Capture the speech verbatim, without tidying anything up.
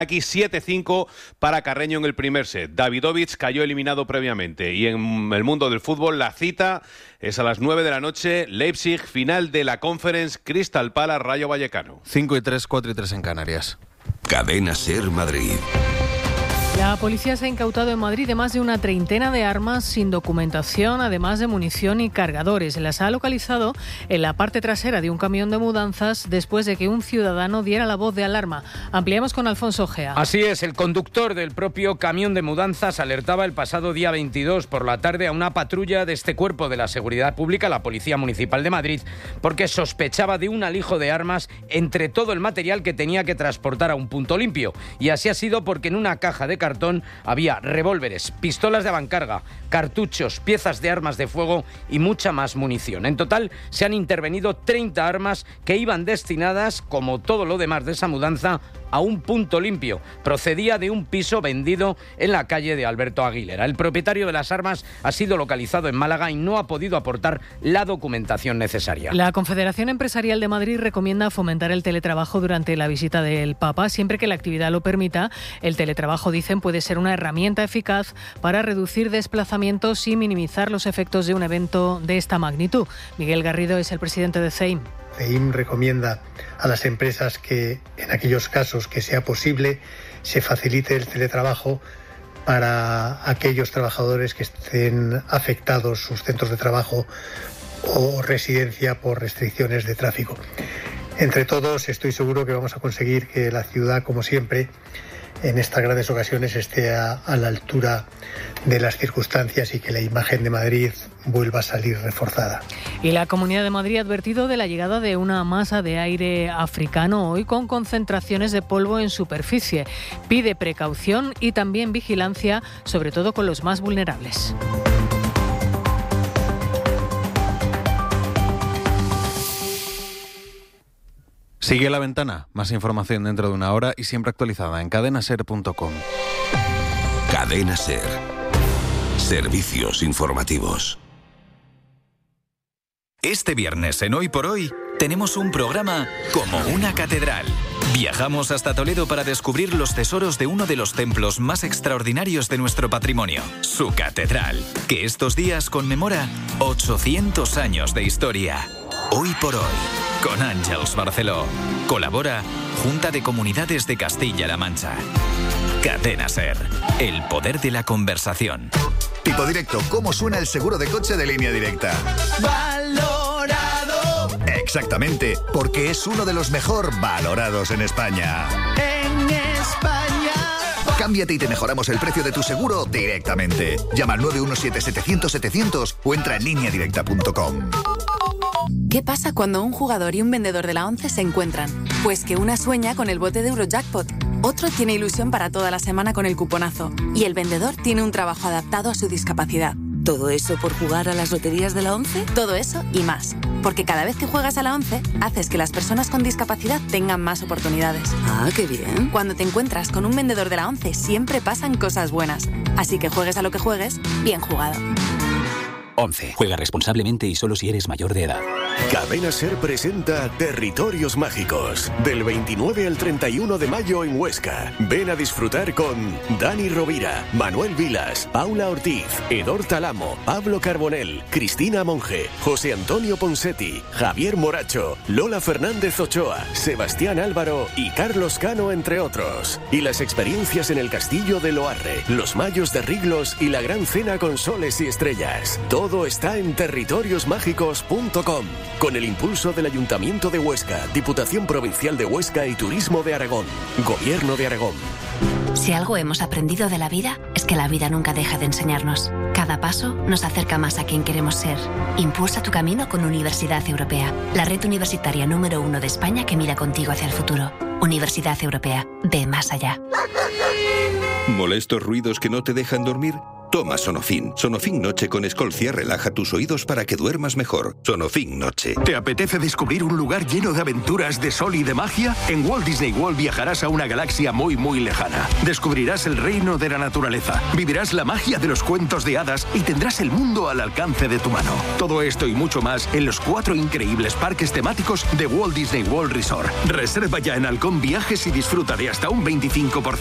Aquí siete cinco para Carreño en el primer set. Davidovich cayó eliminado previamente. Y en el mundo del fútbol, la cita es a las nueve de la noche. Leipzig, final de la Conference, Crystal Palace, Rayo Vallecano. cinco y tres, cuatro y tres en Canarias. Cadena SER Madrid. La policía se ha incautado en Madrid de más de una treintena de armas sin documentación, además de munición y cargadores. Las ha localizado en la parte trasera de un camión de mudanzas después de que un ciudadano diera la voz de alarma. Ampliamos con Alfonso Gea. Así es, el conductor del propio camión de mudanzas alertaba el pasado día veintidós por la tarde a una patrulla de este cuerpo de la Seguridad Pública, la Policía Municipal de Madrid, porque sospechaba de un alijo de armas entre todo el material que tenía que transportar a un punto limpio. Y así ha sido porque en una caja de cartón había revólveres, pistolas de avancarga, cartuchos, piezas de armas de fuego y mucha más munición. En total se han intervenido treinta armas que iban destinadas, como todo lo demás de esa mudanza, a un punto limpio. Procedía de un piso vendido en la calle de Alberto Aguilera. El propietario de las armas ha sido localizado en Málaga y no ha podido aportar la documentación necesaria. La Confederación Empresarial de Madrid recomienda fomentar el teletrabajo durante la visita del Papa, siempre que la actividad lo permita. El teletrabajo, dicen, puede ser una herramienta eficaz para reducir desplazamientos y minimizar los efectos de un evento de esta magnitud. Miguel Garrido es el presidente de C E I M. C E I M recomienda a las empresas que, en aquellos casos que sea posible, se facilite el teletrabajo para aquellos trabajadores que estén afectados sus centros de trabajo o residencia por restricciones de tráfico. Entre todos, estoy seguro que vamos a conseguir que la ciudad, como siempre, en estas grandes ocasiones esté a, a la altura de las circunstancias y que la imagen de Madrid vuelva a salir reforzada. Y la Comunidad de Madrid ha advertido de la llegada de una masa de aire africano hoy con concentraciones de polvo en superficie. Pide precaución y también vigilancia, sobre todo con los más vulnerables. Sigue La Ventana, más información dentro de una hora y siempre actualizada en cadena ser punto com. Cadena SER. Servicios informativos. Este viernes en Hoy por Hoy tenemos un programa como una catedral. Viajamos hasta Toledo para descubrir los tesoros de uno de los templos más extraordinarios de nuestro patrimonio, su catedral, que estos días conmemora ochocientos años de historia. Hoy por Hoy, con Àngels Barceló. Colabora Junta de Comunidades de Castilla-La Mancha. Cadena SER, el poder de la conversación. Tipo Directo, ¿cómo suena el seguro de coche de Línea Directa? ¡Valorado! Exactamente, porque es uno de los mejor valorados en España. En España. Cámbiate y te mejoramos el precio de tu seguro directamente. Llama al nueve uno siete, setecientos, setecientos o entra en línea directa punto com. ¿Qué pasa cuando un jugador y un vendedor de la ONCE se encuentran? Pues que una sueña con el bote de Eurojackpot, otro tiene ilusión para toda la semana con el cuponazo y el vendedor tiene un trabajo adaptado a su discapacidad. ¿Todo eso por jugar a las loterías de la ONCE? Todo eso y más. Porque cada vez que juegas a la ONCE, haces que las personas con discapacidad tengan más oportunidades. Ah, qué bien. Cuando te encuentras con un vendedor de la ONCE, siempre pasan cosas buenas. Así que juegues a lo que juegues, bien jugado. ONCE. Juega responsablemente y solo si eres mayor de edad. Cadena SER presenta Territorios Mágicos. Del veintinueve al treinta y uno de mayo en Huesca. Ven a disfrutar con Dani Rovira, Manuel Vilas, Paula Ortiz, Edor Talamo, Pablo Carbonell, Cristina Monge, José Antonio Ponsetti, Javier Moracho, Lola Fernández Ochoa, Sebastián Álvaro y Carlos Cano, entre otros. Y las experiencias en el Castillo de Loarre, los Mayos de Riglos y la Gran Cena con soles y estrellas. Todo está en territorios mágicos punto com. Con el impulso del Ayuntamiento de Huesca, Diputación Provincial de Huesca y Turismo de Aragón. Gobierno de Aragón. Si algo hemos aprendido de la vida, es que la vida nunca deja de enseñarnos. Cada paso nos acerca más a quien queremos ser. Impulsa tu camino con Universidad Europea, la red universitaria número uno de España que mira contigo hacia el futuro. Universidad Europea, ve más allá. ¿Molestos ruidos que no te dejan dormir? Toma Sonofin. Sonofin Noche con Escolcia relaja tus oídos para que duermas mejor. Sonofin Noche. ¿Te apetece descubrir un lugar lleno de aventuras, de sol y de magia? En Walt Disney World viajarás a una galaxia muy muy lejana. Descubrirás el reino de la naturaleza, vivirás la magia de los cuentos de hadas y tendrás el mundo al alcance de tu mano. Todo esto y mucho más en los cuatro increíbles parques temáticos de Walt Disney World Resort. Reserva ya en Halcón Viajes y disfruta de hasta un veinticinco por ciento